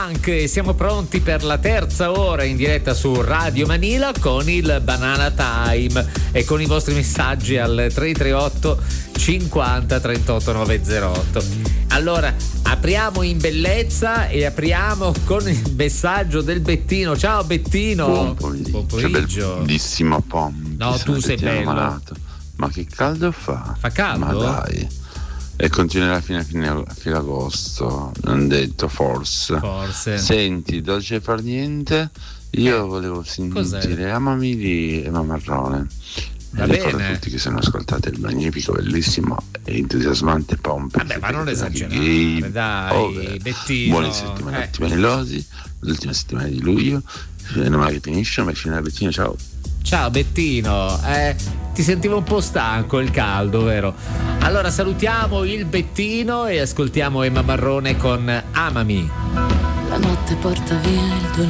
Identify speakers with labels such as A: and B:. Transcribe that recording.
A: Anche siamo pronti per la terza ora in diretta su Radio Manila con il Banana Time e con i vostri messaggi al 338 50 38 908. Allora apriamo in bellezza e apriamo con il messaggio del Bettino. Ciao Bettino.
B: Buon pomeriggio. Bellissimo pomeriggio.
A: No, tu sei bello.
B: Malato. Ma che caldo fa?
A: Fa caldo?
B: Ma dai. E continuerà fino a agosto, non detto, forse. Senti, dolce far niente, io volevo sentire Amami di Emma Marrone.
A: Va
B: ricordo
A: bene.
B: a tutti che se non ascoltate il magnifico, bellissimo e entusiasmante Pompe.
A: Vabbè, ma non esagerare, dai, Bettino.
B: Buone settimane mellosi, l'ultima settimana di luglio, non mai finisce, ma fino a Bettino, ciao.
A: Ciao Bettino, ti sentivo un po' stanco, il caldo, vero? Allora salutiamo il Bettino e ascoltiamo Emma Marrone con Amami.
C: La notte porta via il dolore.